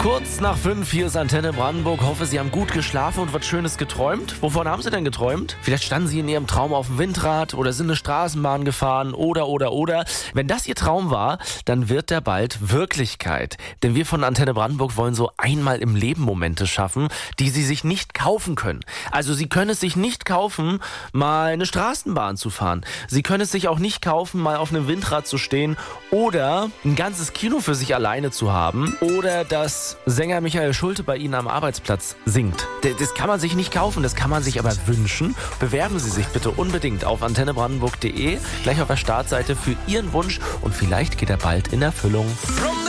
Kurz nach 5, hier ist Antenne Brandenburg. Hoffe, Sie haben gut geschlafen und was Schönes geträumt. Wovon haben Sie denn geträumt? Vielleicht standen Sie in Ihrem Traum auf dem Windrad oder sind eine Straßenbahn gefahren oder. Wenn das Ihr Traum war, dann wird der bald Wirklichkeit. Denn wir von Antenne Brandenburg wollen so einmal im Leben Momente schaffen, die Sie sich nicht kaufen können. Also Sie können es sich nicht kaufen, mal eine Straßenbahn zu fahren. Sie können es sich auch nicht kaufen, mal auf einem Windrad zu stehen oder ein ganzes Kino für sich alleine zu haben oder dass Sänger Michael Schulte bei Ihnen am Arbeitsplatz singt. Das kann man sich nicht kaufen, das kann man sich aber wünschen. Bewerben Sie sich bitte unbedingt auf antennebrandenburg.de, gleich auf der Startseite für Ihren Wunsch und vielleicht geht er bald in Erfüllung.